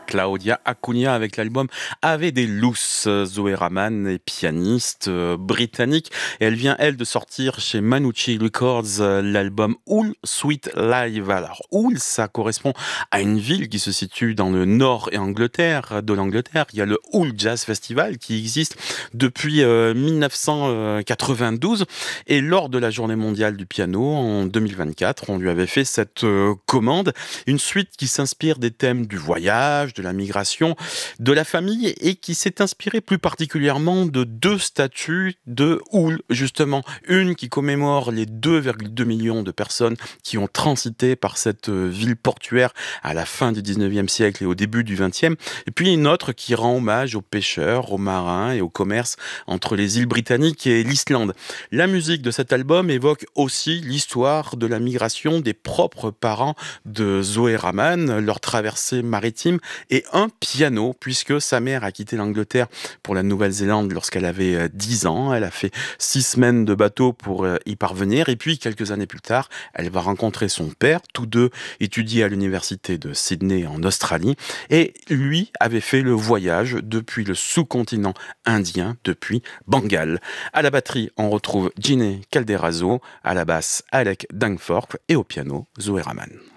Claudia Acuna avec l'album Ave de Luz. Zoé Raman est pianiste britannique et elle vient, elle, de sortir chez Manucci Records l'album Hull Sweet Live. Alors, Hull, ça correspond à une ville qui se situe dans le nord et de l'Angleterre. Il y a le Hull Jazz Festival qui existe depuis 1992 et lors de la journée mondiale du piano en 2024, on lui avait fait cette commande, une suite qui s'inspire des thèmes du voyage, de la migration, de la famille et qui s'est inspirée plus particulièrement de deux statues de Hull, justement. Une qui commémore les 2,2 millions de personnes qui ont transité par cette ville portuaire à la fin du 19e siècle et au début du 20e. Et puis une autre qui rend hommage aux pêcheurs, aux marins et au commerce entre les îles britanniques et l'Islande. La musique de cet album évoque aussi l'histoire de la migration des propres parents de Zoé Raman, leur traversée maritime et un piano, puisque sa mère a quitté l'Angleterre pour la Nouvelle-Zélande lorsqu'elle avait 10 ans. Elle a fait 6 semaines de bateau pour y parvenir. Et puis, quelques années plus tard, elle va rencontrer son père. Tous deux étudiaient à l'université de Sydney en Australie. Et lui avait fait le voyage depuis le sous-continent indien, depuis Bengale. À la batterie, on retrouve Ginny Calderazzo, à la basse, Alec Dankthorpe et au piano, Zoé Raman.